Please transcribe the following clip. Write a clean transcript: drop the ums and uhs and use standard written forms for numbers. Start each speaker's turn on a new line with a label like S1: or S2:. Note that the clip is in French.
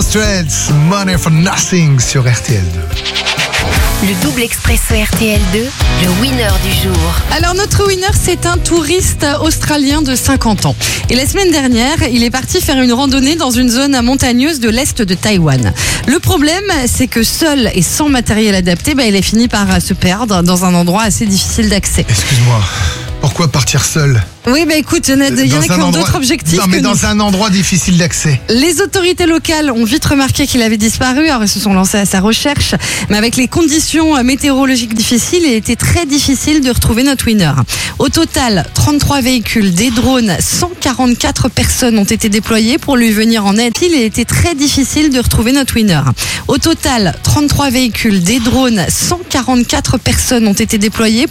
S1: Dire Straits, Money for Nothing sur RTL2.
S2: Le double expresso RTL2, le winner du jour.
S3: Alors notre winner, c'est un touriste australien de 50 ans. Et la semaine dernière, il est parti faire une randonnée dans une zone montagneuse de l'est de Taïwan. Le problème, c'est que seul et sans matériel adapté, il a fini par se perdre dans un endroit assez difficile d'accès.
S1: Excuse-moi, pourquoi partir seul ?
S3: Oui, écoute, il y en a qui ont d'autres objectifs.
S1: Non, mais dans un endroit difficile d'accès.
S3: Les autorités locales ont vite remarqué qu'il avait disparu, alors ils se sont lancés à sa recherche. Mais avec les conditions météorologiques difficiles, il était très difficile de retrouver notre winner. Au total, 33 véhicules, des drones, 144 personnes ont été déployées pour lui venir en aide. Il était très difficile de retrouver notre winner. Au total, 33 véhicules, des drones, 144 personnes ont été déployées